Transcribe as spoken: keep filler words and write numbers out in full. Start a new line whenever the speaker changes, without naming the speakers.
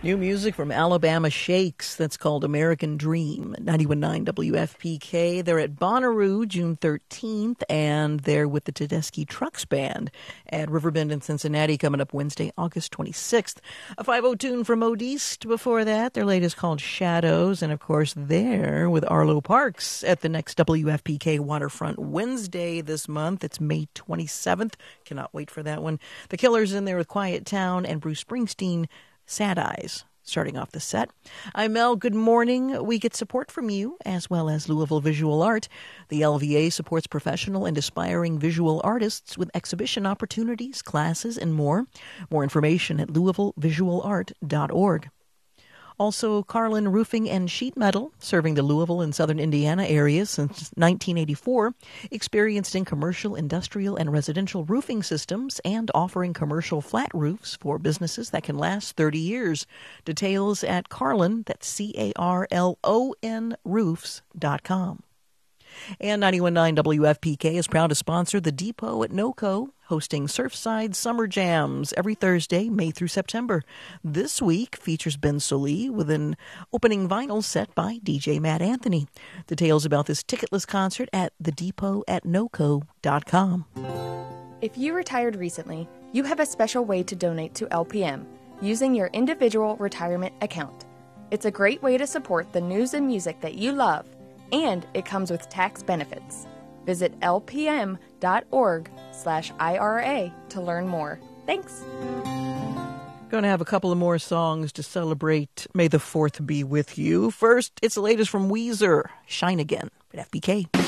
New music from Alabama Shakes. That's called American Dream. ninety-one point nine W F P K. They're at Bonnaroo June thirteenth, and they're with the Tedeschi Trucks Band at Riverbend in Cincinnati coming up Wednesday, August twenty-sixth. A five oh tune from Modiste before that. Their latest called Shadows. And, of course, they're with Arlo Parks at the next W F P K Waterfront Wednesday this month. It's May twenty-seventh. Cannot wait for that one. The Killers in there with Quiet Town, and Bruce Springsteen, Sad Eyes, starting off the set. I'm Mel. Good morning. We get support from you, as well as Louisville Visual Art. The L V A supports professional and aspiring visual artists with exhibition opportunities, classes, and more. More information at louisville visual art dot org. Also, Carlin Roofing and Sheet Metal, serving the Louisville and southern Indiana areas since nineteen eighty-four, experienced in commercial, industrial, and residential roofing systems, and offering commercial flat roofs for businesses that can last thirty years. Details at Carlin, that's C A R L O N roofs dot com. And ninety-one point nine W F P K is proud to sponsor the Depot at NOCO, hosting Surfside Summer Jams every Thursday, May through September. This week features Ben Sollee with an opening vinyl set by D J Matt Anthony. Details about this ticketless concert at the depot at noco dot com.
If you retired recently, you have a special way to donate to L P M using your individual retirement account. It's a great way to support the news and music that you love, and it comes with tax benefits. Visit lpm.org slash IRA to learn more. Thanks.
Going to have a couple of more songs to celebrate May the fourth be with you. First, it's the latest from Weezer, Shine Again at F B K.